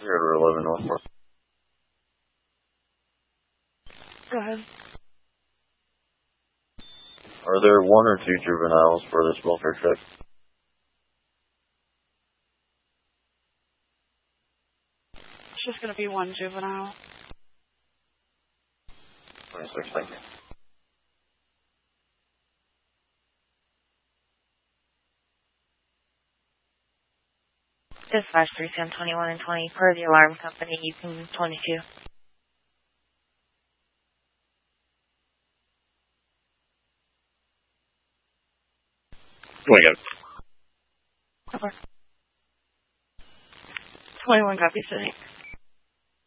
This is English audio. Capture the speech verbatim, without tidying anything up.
Here to eleven Northport. Go ahead. Are there one or two juveniles for this welfare check? It's just going to be one juvenile. twenty-six, thank you. Dispatch three seven twenty-one and twenty per the alarm company, you can twenty-two. twenty-one. Over. twenty-one copies today.